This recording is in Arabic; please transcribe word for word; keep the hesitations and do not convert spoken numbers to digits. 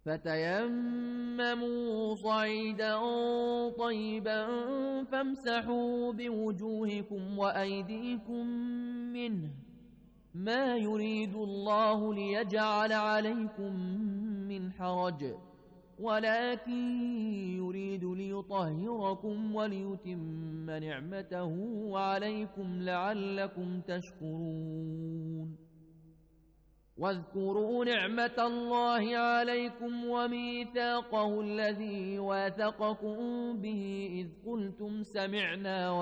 فتيمموا صعيدا طيبا فامسحوا بوجوهكم وأيديكم منه، ما يريد الله ليجعل عليكم من حرج، ولكن يريد ليطهركم وليتم نعمته عليكم لعلكم تشكرون. واذكروا نعمة الله عليكم وميثاقه الذي واثقكم به إذ قلتم سمعنا